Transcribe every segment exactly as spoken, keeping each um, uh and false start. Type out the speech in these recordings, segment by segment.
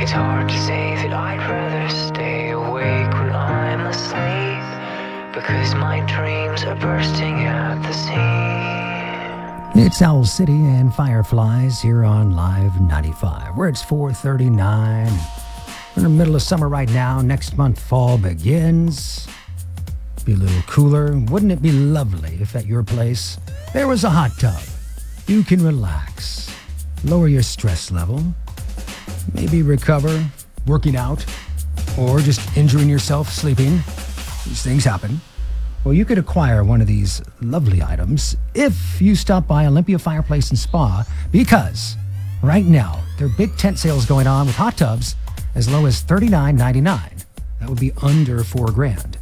It's hard to say that I'd rather stay awake when I'm asleep, because my dreams are bursting at the seams. It's Owl City and Fireflies here on Live ninety-five, where it's four thirty-nine. We're in the middle of summer right now. Next month, fall begins. Be a little cooler. Wouldn't it be lovely if at your place there was a hot tub? You can relax, lower your stress level, maybe recover working out, or just injuring yourself sleeping. These things happen. Well, you could acquire one of these lovely items if you stop by Olympia Fireplace and Spa, because right now, their big tent sale is going on with hot tubs as low as thirty-nine ninety-nine. That would be under four grand.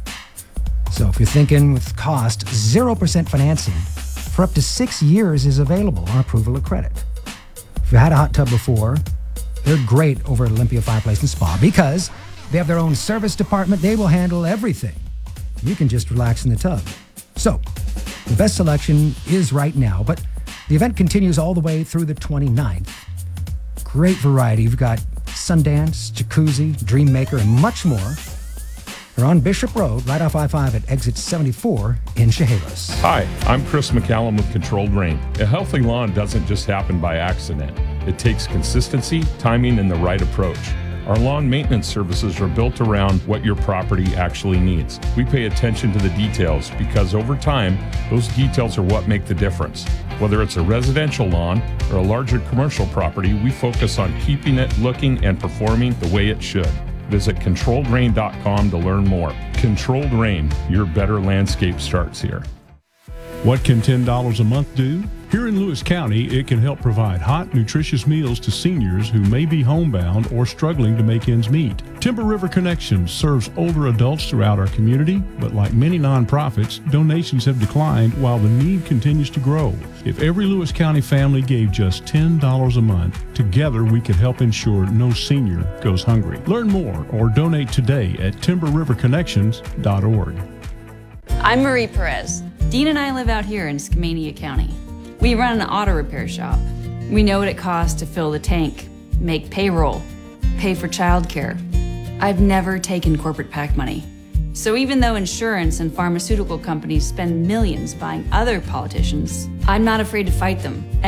So if you're thinking with cost, zero percent financing for up to six years is available on approval of credit. If you had a hot tub before, they're great over at Olympia Fireplace and Spa because they have their own service department. They will handle everything. You can just relax in the tub. So, the best selection is right now, but the event continues all the way through the twenty-ninth. Great variety. You've got Sundance, Jacuzzi, Dream Maker, and much more. They're on Bishop Road, right off I five at exit seventy-four in Chehalis. Hi, I'm Chris McCallum with Controlled Rain. A healthy lawn doesn't just happen by accident. It takes consistency, timing, and the right approach. Our lawn maintenance services are built around what your property actually needs. We pay attention to the details because over time, those details are what make the difference. Whether it's a residential lawn or a larger commercial property, we focus on keeping it looking and performing the way it should. Visit controlled rain dot com to learn more. Controlled Rain, your better landscape starts here. What can ten dollars a month do? Here in Lewis County, it can help provide hot, nutritious meals to seniors who may be homebound or struggling to make ends meet. Timber River Connections serves older adults throughout our community, but like many nonprofits, donations have declined while the need continues to grow. If every Lewis County family gave just ten dollars a month, together we could help ensure no senior goes hungry. Learn more or donate today at timber river connections dot org. I'm Marie Perez. Dean and I live out here in Skamania County. We run an auto repair shop. We know what it costs to fill the tank, make payroll, pay for childcare. I've never taken corporate PAC money. So even though insurance and pharmaceutical companies spend millions buying other politicians, I'm not afraid to fight them.